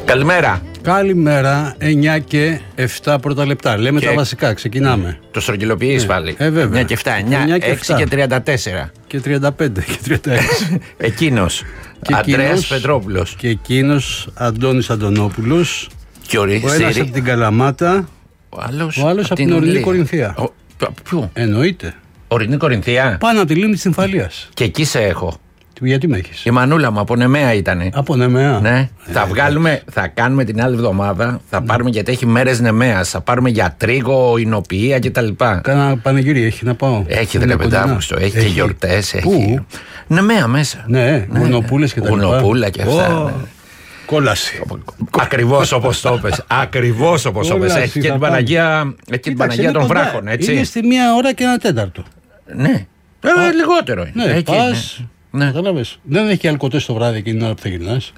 Καλημέρα. Καλημέρα, 9 και 7 πρώτα λεπτά. Λέμε τα βασικά, ξεκινάμε. Το στρογγυλοποιείς πάλι. Βέβαια. 9 και 7, 9 και 6 και 34. Και 35 και 36. Εκείνος, Ανδρέας Πετρόπουλος. Και εκείνος, Αντώνης Αντωνόπουλος. Και ο ένας από την Καλαμάτα, ο άλλος από την Ορεινή Κορινθία. Ποιο? Εννοείται. Ορεινή Κορινθία. Πάνω από τη λίμνη της Νυμφαλίας. Και εκεί σε έχω. Γιατί με έχεις? Η μανούλα μου από Νεμαία ήτανε. Από Νεμαία. Ναι. Θα κάνουμε την άλλη εβδομάδα. Θα πάρουμε, γιατί έχει μέρες Νεμαίας. Θα πάρουμε για τρίγο, εινοποιία κτλ. Κάνα πανηγύρι έχει να πάω? Έχει 15 Αύγουστο, έχει και γιορτές. Έχει. Νεμαία μέσα. Ναι, γουνοπούλες και τα λοιπά. Γουνοπούλα και αυτά. Ναι. Κόλαση. Ακριβώς όπως το πες. Ακριβώς όπως το πες. Έχει και την Παναγία των Βράχων, έτσι. Είναι στη 1:04. Ναι. Λιγότερο είναι. Ναι, πας. Ναι. Κατάλαβες. Δεν έχει αλκοτές το βράδυ εκείνη την ώρα που θα γυρνάς.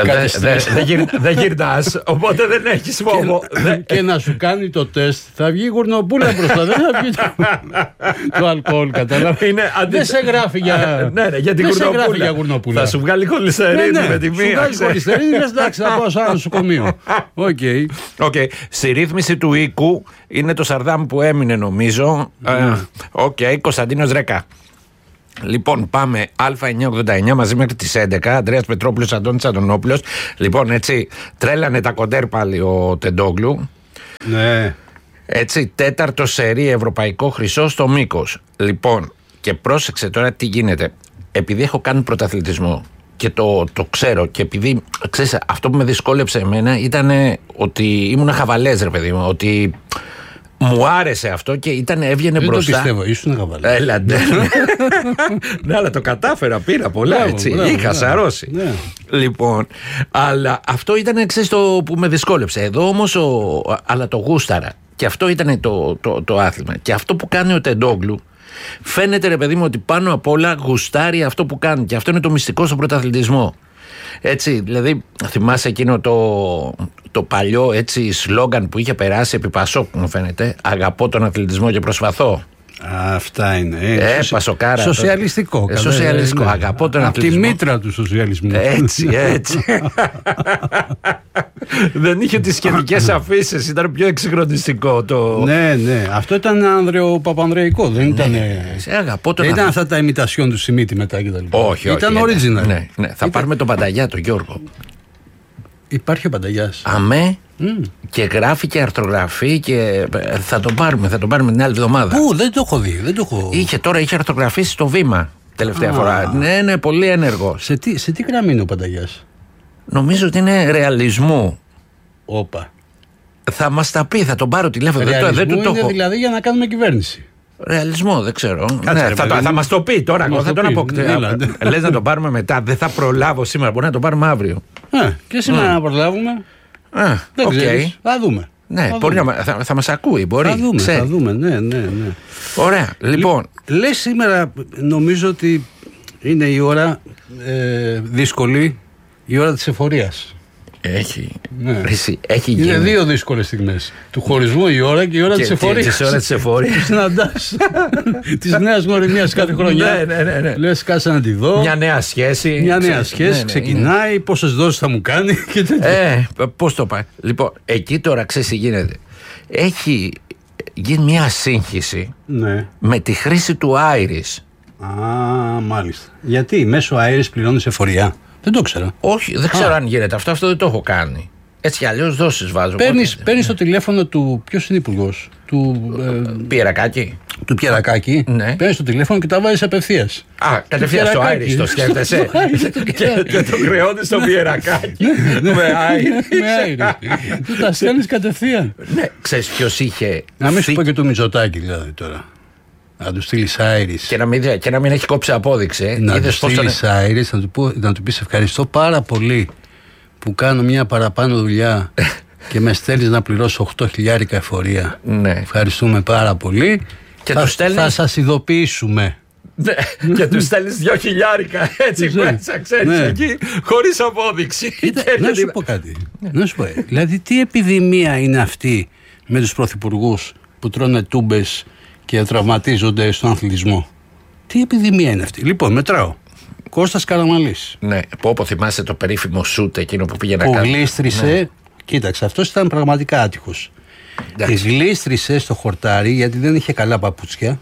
Δεν γυρνάς, οπότε δεν έχεις φόβο. Και να σου κάνει το τεστ, θα βγει γουρνοπούλα μπροστά. Δεν θα βγει το αλκοόλ, κατάλαβες. Δεν σε γράφει για την γουρνοπούλα. Θα σου βγάλει χολυστερίνη με τη μία. Σου βγάλει χολυστερίνη, εντάξει, θα πάω σε άλλο νοσοκομείο. Οκ. Στη ρύθμιση του οίκου είναι το Σαρδάμ που έμεινε, νομίζω. Οκ, Κωνσταντίνος Ρέκα. Λοιπόν, πάμε Α989 μαζί μέχρι τις 11. Ανδρέας Πετρόπουλος, Αντώνης Αντωνόπουλος. Λοιπόν, έτσι, τρέλανε τα κοντέρ πάλι ο Τεντόγλου. Ναι. Έτσι, 4ο σερί ευρωπαϊκό χρυσό στο μήκος. Λοιπόν, και πρόσεξε τώρα τι γίνεται. Επειδή έχω κάνει πρωταθλητισμό και το ξέρω, και επειδή, ξέρεις, αυτό που με δυσκόλεψε εμένα ήταν ότι ήμουν χαβαλές, ρε παιδί μου, ότι μου άρεσε αυτό και έβγαινε μπροστά. Δεν το πιστεύω, ήσουν χαβαλές. Έλα, ναι, αλλά το κατάφερα, πήρα πολλά, έτσι. Είχα σαρώσει. Ναι. Λοιπόν, αλλά αυτό ήταν, ξέρεις, το που με δυσκόλεψε. Εδώ όμως, αλλά το γούσταρα. Και αυτό ήταν το άθλημα. Και αυτό που κάνει ο Τεντόγλου, φαίνεται, ρε παιδί μου, ότι πάνω απ' όλα γουστάρει αυτό που κάνει. Και αυτό είναι το μυστικό στον πρωταθλητισμό. Έτσι, δηλαδή, θυμάσαι εκείνο το παλιό, έτσι, σλόγγαν που είχε περάσει επί Πασόκ, μου φαίνεται. Αγαπώ τον αθλητισμό και προσπαθώ. Αυτά είναι. Πασοκάρα. Σοσιαλιστικό. Σοσιαλιστικό. Ναι. Αγαπώ τον αθλητισμό. Από τη μήτρα του σοσιαλισμού. Έτσι. Δεν είχε τις σχετικές αφήσεις, ήταν πιο εξυγχρονιστικό το. Ναι. Αυτό ήταν ανδρεοπαπανδρεϊκό. Δεν ήταν. Δεν ήταν αυτά τα ημιτασιόν του Σιμίτη μετά κτλ. Όχι. Ήταν original. Ναι. Θα πάρουμε τον Πανταγιά, τον Γιώργο. Υπάρχει ο Πανταγιάς. Αμέ. Και γράφει και αρθρογραφεί και θα τον πάρουμε την άλλη εβδομάδα. Πού, δεν το έχω δει. Είχε αρθρογραφήσει στο Βήμα τελευταία φορά. Ναι, πολύ ένεργο. Σε τι γραμμή είναι ο Πανταγιάς? Νομίζω ότι είναι ρεαλισμού. Όπα. Θα μας τα πει, θα τον πάρω τηλέφωνο. Δεν του το έχω. Δηλαδή για να κάνουμε κυβέρνηση. Ρεαλισμό, δεν ξέρω. Κάτσε, θα μας το πει τώρα. Θα τον αποκτήσω. Λες να τον πάρουμε μετά. Δεν θα προλάβω σήμερα. Μπορεί να τον πάρουμε αύριο. Και σήμερα να προλάβουμε. Δεν ξέρεις. Θα δούμε. Ναι, θα μας ακούει. Μπορεί. Θα δούμε. Ναι. Ωραία. Λοιπόν. Λες σήμερα, νομίζω ότι είναι η ώρα δύσκολη, η ώρα της εφορίας. Έχει Είναι γίνει. δύο δύσκολες στιγμές. Του χωρισμού η ώρα και η ώρα της εφορίας. Της ώρας της εφορίας. Συναντάς της νέας γνωριμίας κάθε χρονιά. Ναι. Λες, κάτσε να τη δω. Μια νέα σχέση. Ξεκινάει, πόσες δόσεις θα μου κάνει και τέτοια. Πώς το πάει. Λοιπόν, εκεί τώρα ξέρεις τι γίνεται. Έχει γίνει μια σύγχυση με τη χρήση του Iris. Μάλιστα. Γιατί μέσω Iris πληρώνεις εφορία? Δεν το ξέρω. Όχι, δεν ξέρω αν γίνεται αυτό δεν το έχω κάνει. Έτσι κι αλλιώς δόσεις βάζω. Παίρνεις το τηλέφωνο του. Ποιος είναι υπουργός? Του Πιερακάκη. Του Πιερακάκη. Ναι. Παίρνεις το τηλέφωνο και τα βάζεις απευθείας. Κατευθείαν στο Iris το σκέφτεσαι. Και το χρεώνεις στο Πιερακάκη. Με Iris. Του τα στέλνεις κατευθείαν. Ναι, ξέρεις ποιος είχε. Να μην σου πω και του Μητσοτάκη δηλαδή τώρα. Να του στείλεις Iris. Και να μην έχει κόψει απόδειξη. Να του στείλεις Iris, να του πεις ευχαριστώ πάρα πολύ που κάνω μια παραπάνω δουλειά και με στέλνεις να πληρώσω 8.000 εφορία. Ναι. Ευχαριστούμε πάρα πολύ. Και θα σας ειδοποιήσουμε. Και του στέλνεις 2.000 έτσι μέσα, ξέρεις, εκεί, χωρίς απόδειξη. Να σου πω κάτι. Δηλαδή, τι επιδημία είναι αυτή με τους πρωθυπουργούς που τρώνε τούμπες και τραυματίζονται στον αθλητισμό? Τι επιδημία είναι αυτή? Λοιπόν, μετράω. Κώστας Καραμαλής. Ναι, που θυμάσαι το περίφημο σούτ εκείνο που πήγε να κάνει. Που γλίστρισε. Ναι. Κοίταξε, αυτός ήταν πραγματικά άτυχος. Γλίστρισε στο χορτάρι γιατί δεν είχε καλά παπούτσια.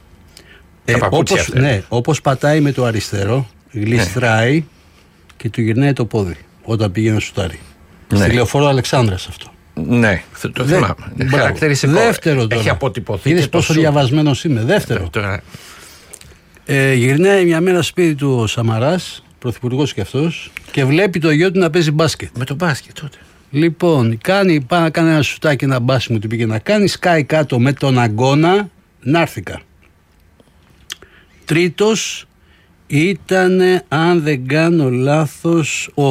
Όπως πατάει με το αριστερό, γλιστράει και του γυρνάει το πόδι όταν πήγε να σουτάρει. Στη Λεωφόρο Αλεξάνδρας αυτό. Ναι, το θυμάμαι. Χαρακτηριστικό. Δεύτερο τώρα. Έχει αποτυπωθεί. Είδες πόσο διαβασμένος είμαι. Δεύτερο. Γυρνάει μια μέρα σπίτι του ο Σαμαράς, πρωθυπουργός και αυτός, και βλέπει το γιο του να παίζει μπάσκετ. Με το μπάσκετ τότε. Λοιπόν, πάει να κάνει ένα σουτάκι, ένα μπάσιμο του πήγε να κάνει, σκάει κάτω με τον αγκώνα, να'ρθηκα. Τρίτος ήταν, αν δεν κάνω λάθος, ο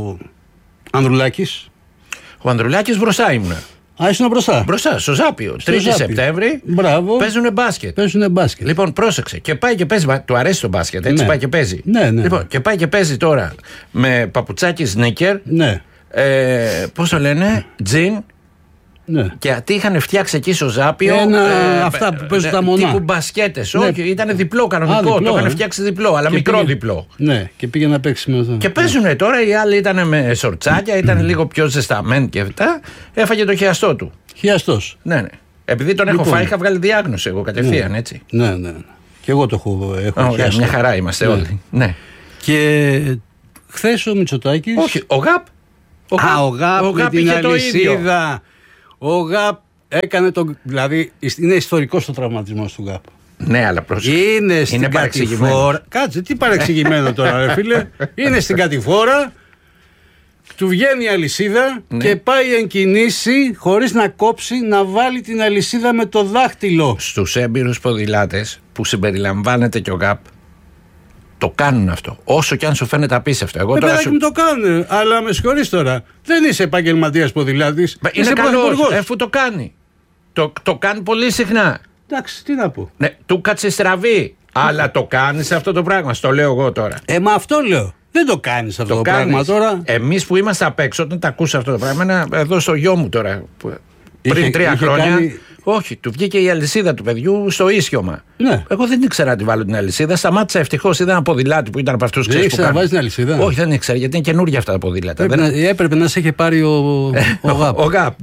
Ανδρουλάκης. Ο Ανδρουλάκης μπροστά ήμουν. Ήσουν μπροστά. Μπροστά, στο Ζάπιο. 3 Σεπτέμβρη. Παίζουνε μπάσκετ. Λοιπόν, πρόσεξε. Και πάει και παίζει. Του αρέσει το μπάσκετ, έτσι, πάει και παίζει. Ναι. Λοιπόν, και πάει και παίζει τώρα με παπουτσάκι σνίκερ. Ναι. Πώς το λένε, τζιν. Ναι. Και τι είχαν φτιάξει εκεί στο Ζάπιο. Αυτά που παίζουν τα μονά. Τύπου μπασκέτες. Όχι, ήταν διπλό κανονικό. Το είχαν φτιάξει διπλό, αλλά μικρό διπλό. Ναι, και πήγε να παίξει με αυτό. Και παίζουν τώρα, οι άλλοι ήταν με σορτσάκια, ήταν λίγο πιο ζεσταμένοι και αυτά. Έφαγε το χιαστό του. Χιαστός. Ναι. Επειδή τον έχω φάει, είχα βγάλει διάγνωση εγώ κατευθείαν, έτσι. Ναι. Και εγώ το έχω χιαστό. Μια χαρά είμαστε όλοι. Ναι. Και χθες ο Μητσοτάκης. Όχι, ο ΓΑΠ. Ο ΓΑΠ με την αλυσίδα. Ο ΓΑΠ έκανε το. Δηλαδή είναι ιστορικός ο τραυματισμός του ΓΑΠ. Ναι, αλλά πρόσεχε. Είναι στην κατηφόρα. Κάτσε, τι παρεξηγημένο τώρα, ρε φίλε. Είναι στην κατηφόρα. Του βγαίνει η αλυσίδα και πάει εν κινήσει, χωρίς να κόψει, να βάλει την αλυσίδα με το δάχτυλο. Στους έμπειρους ποδηλάτες που συμπεριλαμβάνεται και ο ΓΑΠ, το κάνουν αυτό. Όσο και αν σου φαίνεται απίστευτο. Εγώ τώρα μου το κάνουν. Αλλά με συγχωρείς τώρα. Δεν είσαι επαγγελματίας ποδηλάτης. Είναι καλός, αφού το κάνει. Το κάνει πολύ συχνά. Εντάξει, τι να πω. Ναι, του κάτσε στραβή. Αλλά το κάνεις αυτό το πράγμα. Στο λέω εγώ τώρα. Μα αυτό λέω. Δεν το κάνεις αυτό το πράγμα τώρα. Εμείς που είμαστε απ' έξω, όταν τα ακούσα αυτό το πράγμα, εδώ στο γιο μου τώρα. Πριν 3 χρόνια. Όχι, του βγήκε η αλυσίδα του παιδιού στο ίσιωμα. Ναι. Εγώ δεν ήξερα να τη βάλω την αλυσίδα. Σταμάτησα ευτυχώς. Είδα ένα ποδηλάτι που ήταν από αυτούς που ήξερα να βάζει την αλυσίδα. Όχι, δεν ήξερα γιατί είναι καινούργια αυτά τα ποδήλατα. Έπρεπε να σε είχε πάρει ο ΓΑΠ. Ο ΓΑΠ.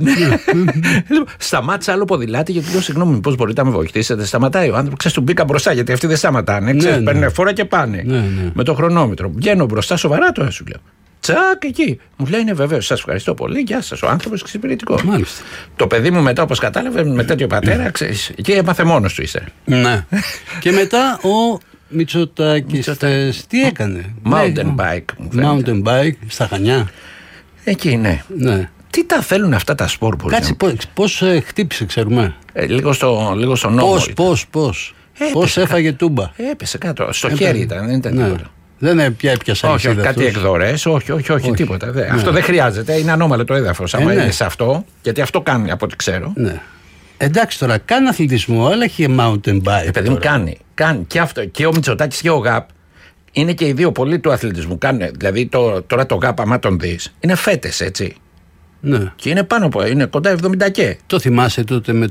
Σταμάτησα άλλο ποδηλάτι γιατί λέω συγγνώμη, μήπως μπορείτε να με βοηθήσετε. Σταματάει ο άνθρωπος. Ξέρεις, του μπήκα μπροστά γιατί αυτοί δεν σταματάνε. Παίρνουν φόρα και πάνε. Με το χρονόμετρο. Βγαίνω μπροστά, σοβαρά τώρα σου λέω. Τσακ εκεί. Μου λέει είναι βέβαιο, σας ευχαριστώ πολύ. Γεια σας, ο άνθρωπος εξυπηρετικό. Μάλιστα. Το παιδί μου μετά, όπως κατάλαβε, με τέτοιο πατέρα, ξέρεις, εκεί έμαθε μόνος του είσαι. Ναι. Και μετά ο Μητσοτάκης τι έκανε. Mountain bike. Mountain bike στα Χανιά. Εκεί ναι. Τι τα θέλουν αυτά τα σπορ που κάτσε, πώς χτύπησε, ξέρουμε. Λίγο στο νόμο. Πώς έφαγε τούμπα. Έπεσε κάτω. Στο χέρι ήταν, δεν ήταν τίποτα. Δεν έπιασε όχι, κάτι εκδορές, όχι, τίποτα. Αυτό δεν χρειάζεται, είναι ανώμαλο το έδαφος. Άμα είναι σε αυτό, γιατί αυτό κάνει από ό,τι ξέρω. Ναι. Εντάξει τώρα, κάνει αθλητισμό, αλλά έχει mountain bike. Παιδί μου, κάνει και αυτό. Και ο Μητσοτάκης και ο ΓΑΠ είναι και οι δύο πολύ του αθλητισμού. Κάνουν, δηλαδή τώρα το ΓΑΠ, άμα τον δεις, είναι φέτες, έτσι. Ναι. Και είναι πάνω από, είναι κοντά 70 και. Το θυμάσαι τότε με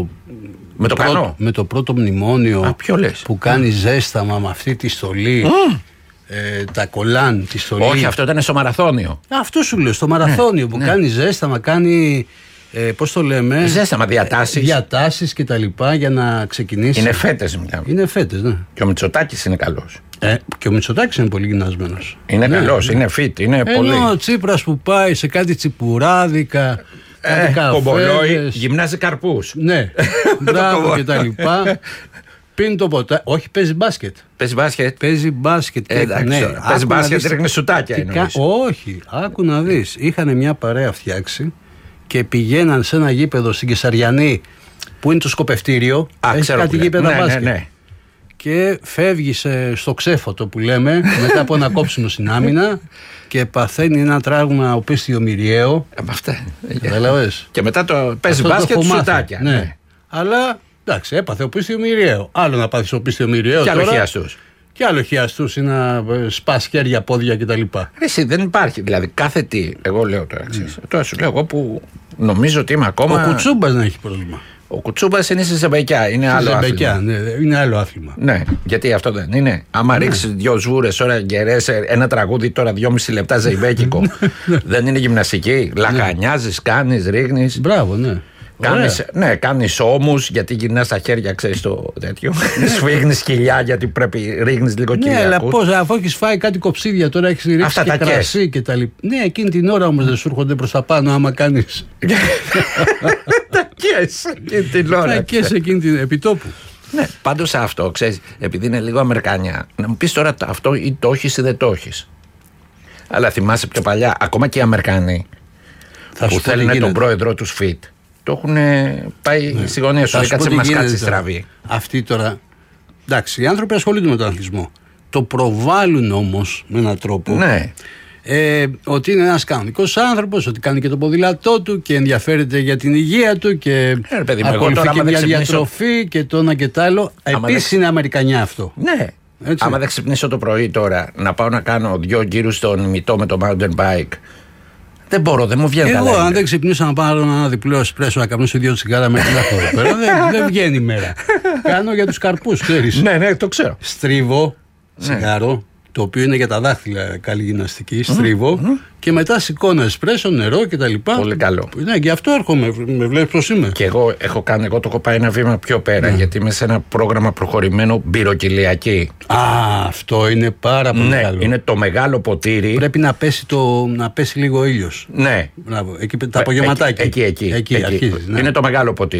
το πρώτο μνημόνιο που κάνει ζέσταμα με αυτή τη στολή. Τα κολάν, τη στολή. Όχι, αυτό ήταν στο μαραθώνιο. Αυτό σου λέω, στο μαραθώνιο που κάνει ζέσταμα, κάνει. Πώς το λέμε. Ζέσταμα, διατάσεις. Διατάσεις και τα λοιπά για να ξεκινήσει. Είναι φέτες, μιλάμε. Είναι φέτες, ναι. Και ο Μητσοτάκης είναι καλός. Και ο Μητσοτάκης είναι πολύ γυμνασμένος. Είναι καλός, είναι fit, είναι πολύ. Ενώ ο Τσίπρας που πάει σε κάτι τσιπουράδικα. Κομπολόι, γυμνάζει καρπούς. Ναι, μπράβο και τα λοιπά. Πίνει το ποτέ. Όχι, παίζει μπάσκετ. Παίζει μπάσκετ. Παίζει μπάσκετ. Παίζει μπάσκετ, ρίχνει σουτάκια. Όχι, άκου να δεις. Είχαν μια παρέα φτιάξει και πηγαίναν σε ένα γήπεδο στην Κεσαριανή που είναι το σκοπευτήριο. Έχει κάτι γήπεδα μπάσκετ. Ναι. Και φεύγει στο ξέφωτο που λέμε μετά από ένα κόψιμο στην άμυνα και παθαίνει ένα τράγμα οπίστιο μυριαίο. Αυτά. Καταλαβες. Και μετά το παίζει μπάσκετ σουτάκια. Ναι. Αλλά εντάξει, έπαθε οπίστιο μυριαίο. Άλλο να πάθεις οπίστιο μυριαίο. Και άλλο χιαστούς. Και άλλο χιαστούς είναι να σπάς χέρια, πόδια κτλ. Εσύ δεν υπάρχει. Δηλαδή κάθε τι. Εγώ λέω το εξής. Τώρα σου λέω εγώ που νομίζω ότι είμαι ακόμα. Ο Κουτσούμπας να έχει πρόβλημα. Ο Κουτσούπας είναι στη Ζεμπεκιά. Είναι άλλο άθλημα. Ναι, είναι άλλο άθλημα. Ναι, γιατί αυτό δεν είναι. Άμα ρίξει δύο σβούρες ώρα γερές, ένα τραγούδι τώρα 2,5 λεπτά ζεϊμπέκικο, δεν είναι γυμναστική. Λαχανιάζεις, κάνεις, ρίχνεις. Μπράβο, ναι. Κάνεις ώμους γιατί γυρνάς τα χέρια, ξέρεις το τέτοιο. Σφίγγνεις κοιλιά γιατί πρέπει ρίχνεις λίγο κοιλιά. Ναι, αλλά πώς, αφού έχεις φάει κάτι κοψίδια, τώρα έχεις ρίξει και κρασί και τα λοιπά. Ναι, εκείνη την ώρα όμως δεν σου έρχονται προς τα πάνω άμα κάνεις. Τα κες εκείνη την ώρα. Τα κες εκείνη την επιτόπου. Ναι, πάντως αυτό, ξέρεις, επειδή είναι λίγο αμερικανιά, να μου πεις τώρα αυτό ή το έχεις ή δεν το έχεις. Αλλά θυμάσαι πιο παλιά, ακόμα και οι Αμερικανοί που θέλουν τον πρόεδρό τους fit, το έχουν πάει στη γωνία σου, κάτσε μας κάτσει στραβή. Αυτοί τώρα, εντάξει, οι άνθρωποι ασχολούνται με τον αθλητισμό. Το προβάλλουν όμως με έναν τρόπο. Ναι. Ότι είναι ένας κανονικός άνθρωπος, ότι κάνει και το ποδήλατό του και ενδιαφέρεται για την υγεία του και ακολουθεί και μια διατροφή και το ένα και το άλλο. Επίσης είναι Αμερικανιά αυτό. Ναι. Έτσι. Άμα δεν ξυπνήσω το πρωί τώρα να πάω να κάνω 2 γύρους στον ημιτό με το mountain bike, δεν μπορώ, δεν μου βγαίνει καλά. Εγώ, αν δεν ξυπνήσω να πάρω ένα διπλό εσπρέσο να καπνίσω 2 τσιγάρα με την πέρα, δεν βγαίνει η μέρα. Κάνω για τους καρπούς, ξέρεις. Ναι, το ξέρω. Στρίβω τσιγάρο, το οποίο είναι για τα δάχτυλα καλή γυμναστική, στρίβω και μετά σηκώνω εσπρέσο, νερό κτλ. Πολύ καλό. Ναι, και αυτό έρχομαι, με βλέπεις πως είμαι. Και εγώ το έχω πάει ένα βήμα πιο πέρα, γιατί είμαι σε ένα πρόγραμμα προχωρημένο μπυροκυλιακή. Αυτό είναι πάρα πολύ καλό. Είναι το μεγάλο ποτήρι. Πρέπει να πέσει λίγο ο ήλιος. Ναι. Μπράβο, εκεί τα απογευματάκια. Εκεί αρχίζεις, ναι. Είναι το μεγάλο ποτήρι.